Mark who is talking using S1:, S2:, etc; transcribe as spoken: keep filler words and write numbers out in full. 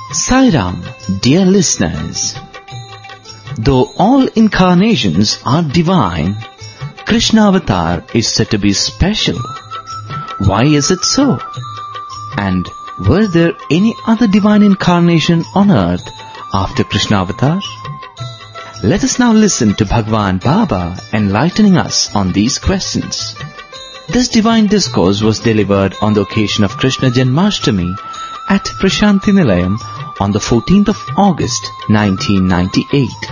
S1: Sai Ram, dear listeners. Though all incarnations are divine, Krishna Avatar is said to be special. Why is it so? And were there any other divine incarnation on earth after Krishna Avatar? Let us now listen to Bhagwan Baba enlightening us on these questions. This divine discourse was delivered on the occasion of Krishna Janmashtami at Prashanti Nilayam on the fourteenth of August nineteen ninety-eight.